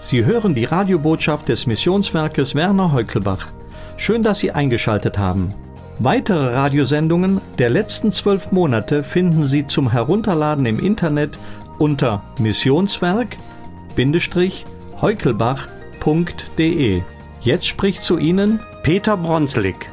Sie hören die Radiobotschaft des Missionswerkes Werner Heukelbach. Schön, dass Sie eingeschaltet haben. Weitere Radiosendungen der letzten 12 Monate finden Sie zum Herunterladen im Internet unter missionswerk-heukelbach.de. Jetzt spricht zu Ihnen Peter Bronslik.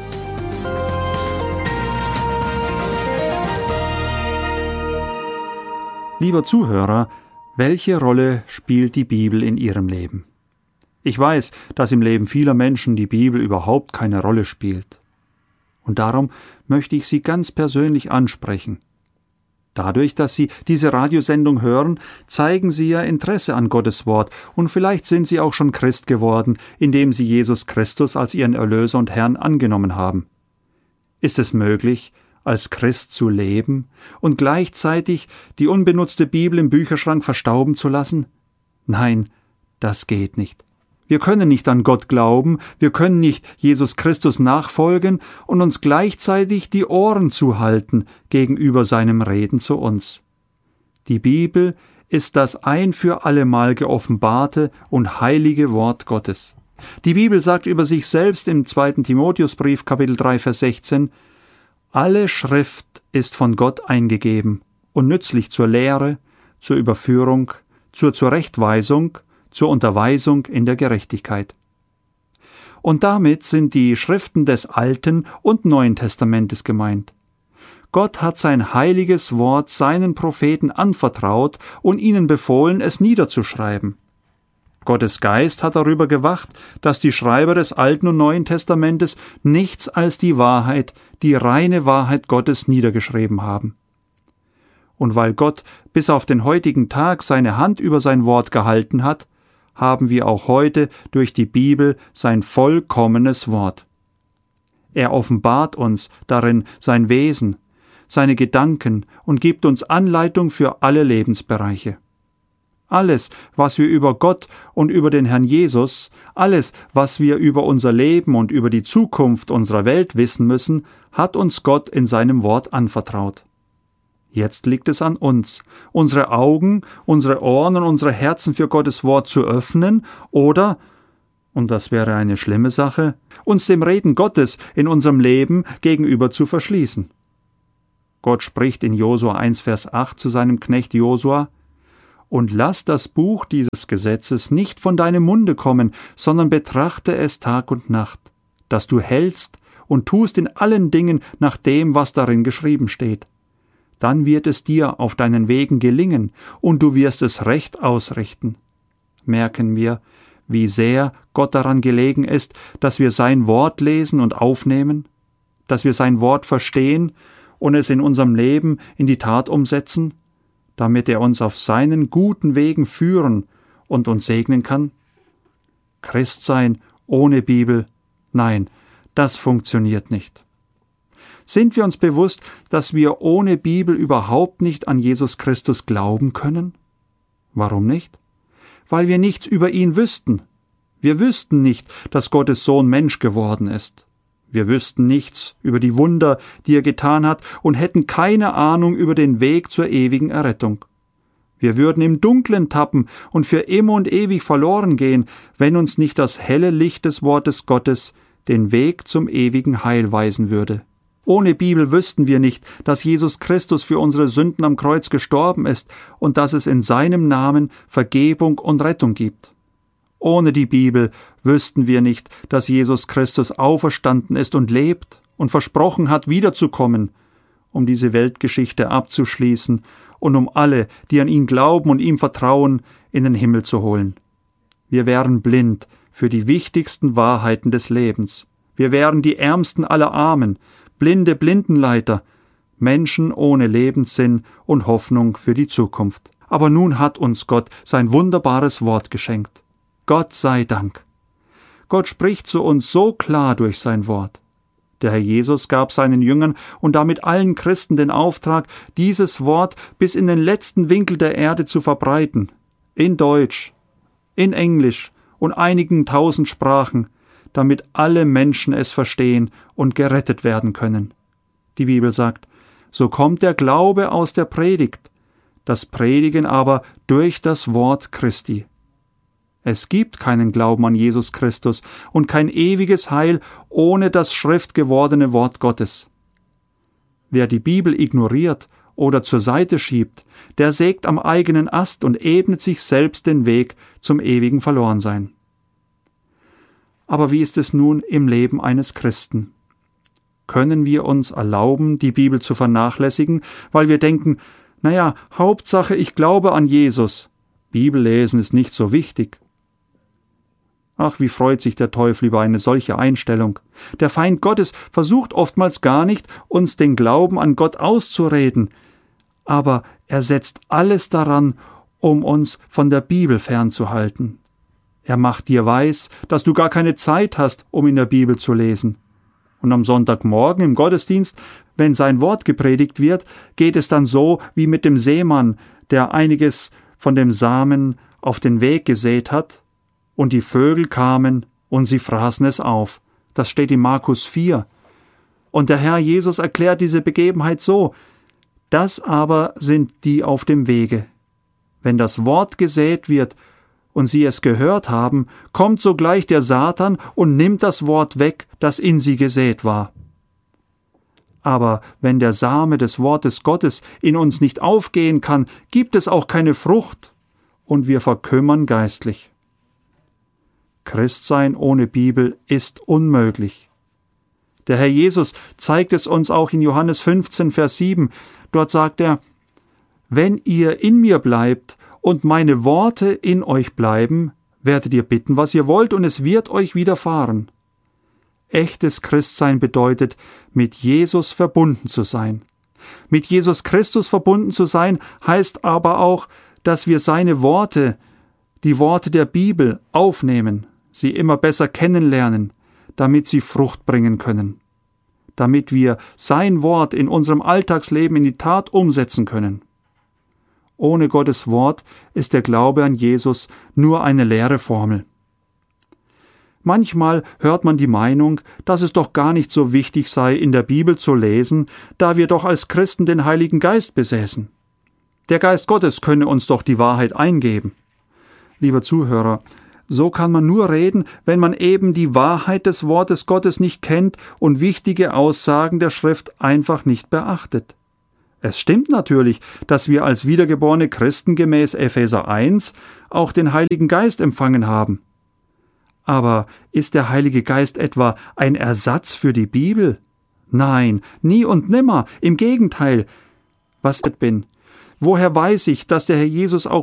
Lieber Zuhörer, welche Rolle spielt die Bibel in Ihrem Leben? Ich weiß, dass im Leben vieler Menschen die Bibel überhaupt keine Rolle spielt. Und darum möchte ich Sie ganz persönlich ansprechen. Dadurch, dass Sie diese Radiosendung hören, zeigen Sie ja Interesse an Gottes Wort und vielleicht sind Sie auch schon Christ geworden, indem Sie Jesus Christus als Ihren Erlöser und Herrn angenommen haben. Ist es möglich, als Christ zu leben und gleichzeitig die unbenutzte Bibel im Bücherschrank verstauben zu lassen? Nein, das geht nicht. Wir können nicht an Gott glauben, wir können nicht Jesus Christus nachfolgen und uns gleichzeitig die Ohren zuhalten gegenüber seinem Reden zu uns. Die Bibel ist das ein für allemal geoffenbarte und heilige Wort Gottes. Die Bibel sagt über sich selbst im 2. Timotheusbrief, Kapitel 3, Vers 16, alle Schrift ist von Gott eingegeben und nützlich zur Lehre, zur Überführung, zur Zurechtweisung, zur Unterweisung in der Gerechtigkeit. Und damit sind die Schriften des Alten und Neuen Testamentes gemeint. Gott hat sein heiliges Wort seinen Propheten anvertraut und ihnen befohlen, es niederzuschreiben. Gottes Geist hat darüber gewacht, dass die Schreiber des Alten und Neuen Testamentes nichts als die Wahrheit, die reine Wahrheit Gottes niedergeschrieben haben. Und weil Gott bis auf den heutigen Tag seine Hand über sein Wort gehalten hat, haben wir auch heute durch die Bibel sein vollkommenes Wort. Er offenbart uns darin sein Wesen, seine Gedanken und gibt uns Anleitung für alle Lebensbereiche. Alles, was wir über Gott und über den Herrn Jesus, alles, was wir über unser Leben und über die Zukunft unserer Welt wissen müssen, hat uns Gott in seinem Wort anvertraut. Jetzt liegt es an uns, unsere Augen, unsere Ohren und unsere Herzen für Gottes Wort zu öffnen oder, und das wäre eine schlimme Sache, uns dem Reden Gottes in unserem Leben gegenüber zu verschließen. Gott spricht in Josua 1, Vers 8 zu seinem Knecht Josua: Und lass das Buch dieses Gesetzes nicht von deinem Munde kommen, sondern betrachte es Tag und Nacht, dass du hältst und tust in allen Dingen nach dem, was darin geschrieben steht. Dann wird es dir auf deinen Wegen gelingen, und du wirst es recht ausrichten. Merken wir, wie sehr Gott daran gelegen ist, dass wir sein Wort lesen und aufnehmen, dass wir sein Wort verstehen und es in unserem Leben in die Tat umsetzen, damit er uns auf seinen guten Wegen führen und uns segnen kann? Christsein ohne Bibel? Nein, das funktioniert nicht. Sind wir uns bewusst, dass wir ohne Bibel überhaupt nicht an Jesus Christus glauben können? Warum nicht? Weil wir nichts über ihn wüssten. Wir wüssten nicht, dass Gottes Sohn Mensch geworden ist. Wir wüssten nichts über die Wunder, die er getan hat, und hätten keine Ahnung über den Weg zur ewigen Errettung. Wir würden im Dunklen tappen und für immer und ewig verloren gehen, wenn uns nicht das helle Licht des Wortes Gottes den Weg zum ewigen Heil weisen würde. Ohne Bibel wüssten wir nicht, dass Jesus Christus für unsere Sünden am Kreuz gestorben ist und dass es in seinem Namen Vergebung und Rettung gibt. Ohne die Bibel wüssten wir nicht, dass Jesus Christus auferstanden ist und lebt und versprochen hat, wiederzukommen, um diese Weltgeschichte abzuschließen und um alle, die an ihn glauben und ihm vertrauen, in den Himmel zu holen. Wir wären blind für die wichtigsten Wahrheiten des Lebens. Wir wären die Ärmsten aller Armen, blinde Blindenleiter, Menschen ohne Lebenssinn und Hoffnung für die Zukunft. Aber nun hat uns Gott sein wunderbares Wort geschenkt. Gott sei Dank. Gott spricht zu uns so klar durch sein Wort. Der Herr Jesus gab seinen Jüngern und damit allen Christen den Auftrag, dieses Wort bis in den letzten Winkel der Erde zu verbreiten. In Deutsch, in Englisch und einigen 1000 Sprachen, damit alle Menschen es verstehen und gerettet werden können. Die Bibel sagt, so kommt der Glaube aus der Predigt, das Predigen aber durch das Wort Christi. Es gibt keinen Glauben an Jesus Christus und kein ewiges Heil ohne das schriftgewordene Wort Gottes. Wer die Bibel ignoriert oder zur Seite schiebt, der sägt am eigenen Ast und ebnet sich selbst den Weg zum ewigen Verlorensein. Aber wie ist es nun im Leben eines Christen? Können wir uns erlauben, die Bibel zu vernachlässigen, weil wir denken, Hauptsache ich glaube an Jesus. Bibellesen ist nicht so wichtig. Ach, wie freut sich der Teufel über eine solche Einstellung. Der Feind Gottes versucht oftmals gar nicht, uns den Glauben an Gott auszureden, aber er setzt alles daran, um uns von der Bibel fernzuhalten. Er macht dir weiß, dass du gar keine Zeit hast, um in der Bibel zu lesen. Und am Sonntagmorgen im Gottesdienst, wenn sein Wort gepredigt wird, geht es dann so wie mit dem Sämann, der einiges von dem Samen auf den Weg gesät hat, und die Vögel kamen und sie fraßen es auf. Das steht in Markus 4. Und der Herr Jesus erklärt diese Begebenheit so: Das aber sind die auf dem Wege. Wenn das Wort gesät wird und sie es gehört haben, kommt sogleich der Satan und nimmt das Wort weg, das in sie gesät war. Aber wenn der Same des Wortes Gottes in uns nicht aufgehen kann, gibt es auch keine Frucht und wir verkümmern geistlich. Christsein ohne Bibel ist unmöglich. Der Herr Jesus zeigt es uns auch in Johannes 15, Vers 7. Dort sagt er: Wenn ihr in mir bleibt und meine Worte in euch bleiben, werdet ihr bitten, was ihr wollt, und es wird euch widerfahren. Echtes Christsein bedeutet, mit Jesus verbunden zu sein. Mit Jesus Christus verbunden zu sein, heißt aber auch, dass wir seine Worte, die Worte der Bibel, aufnehmen, sie immer besser kennenlernen, damit sie Frucht bringen können, damit wir sein Wort in unserem Alltagsleben in die Tat umsetzen können. Ohne Gottes Wort ist der Glaube an Jesus nur eine leere Formel. Manchmal hört man die Meinung, dass es doch gar nicht so wichtig sei, in der Bibel zu lesen, da wir doch als Christen den Heiligen Geist besäßen. Der Geist Gottes könne uns doch die Wahrheit eingeben. Lieber Zuhörer, so kann man nur reden, wenn man eben die Wahrheit des Wortes Gottes nicht kennt und wichtige Aussagen der Schrift einfach nicht beachtet. Es stimmt natürlich, dass wir als wiedergeborene Christen gemäß Epheser 1 auch den Heiligen Geist empfangen haben. Aber ist der Heilige Geist etwa ein Ersatz für die Bibel? Nein, nie und nimmer, im Gegenteil. Was ich bin? Woher weiß ich, dass der Herr Jesus auch